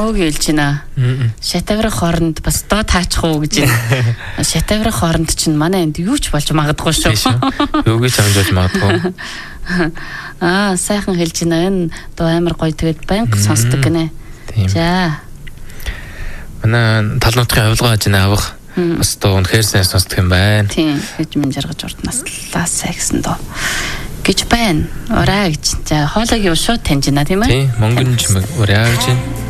Өөг хэлж байна. Шатаврын хооронд бас доо таачих уу гэж байна. Шатаврын хооронд чинь манай энд юу ч болж магадгүй шүү. Юу гэж амжуулж магадгүй. Сайхан хэлж байна. Энэ доо амар гоё тэгээд банк сонсдог гинэ. За. Манай тал нутгийн авилгаа хаж авах. Бас доо үнэхээр сайн сонсдог юм байна. Тийм. Гэж минь жаргаж урднаас сайн гэсэн доо. Гэж байна. Ураа гэж. За хоолойг юу шууд таньж байна тийм ээ? Тийм. Мөнгөн ч ураа гэж.